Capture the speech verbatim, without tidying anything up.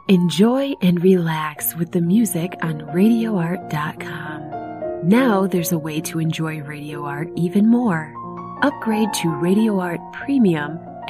Enjoy and relax with the music on radio art dot com. Now there's a way to enjoy Radio Art even more. Upgrade to Radio Art Premium